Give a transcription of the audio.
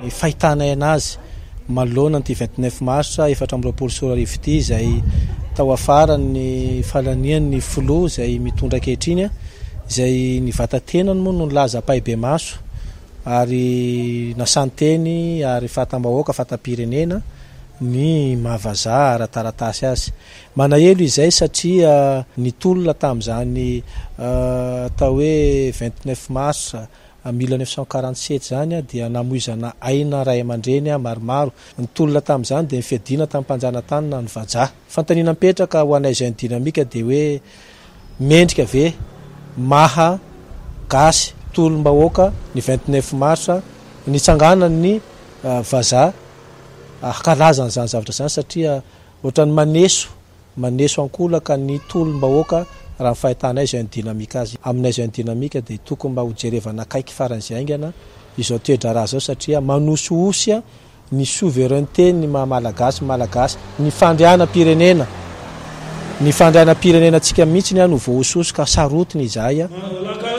fahitana anazy manoloana ty 29 mars 2024 ity zay tao afarany falanian'ny filo zay mitondra ankehitriny zay ny vatatenany moa no nilaza apaibe maso ary nasanteny ary fatambahoaka fatam-pirenena ny mahavaza ara-taratasy azy manahelo izay satria nitolona tamin'izany atao hoe 29 mars 1947 zany dia namoizana aina ray aman-dreny maromaro nitolona tamin'izany dia nifiadina tamin'ny mpanjanatany ny vaja fantanina mipetraka ho anay zay ny dinamika dia hoe mendrika ve maha gasy tolom-bahoaka ny 29 mars nitsangana ny vaza akalazana zany zavatra zany satria ohatrany maneso ankolaka ny tolom-bahoaka raha fahitanay zay ny dinamika azy aminay zay ny dinamika dia tokony mba hojerevana akaiky faran'izay aingana izao toedraraha zao satria manosoosy ny souveraineté ny malagasy ny fandriana-pirenena ny fandriana-pirenena antsika mihitsy ny ano voahososo ka sarotiny izay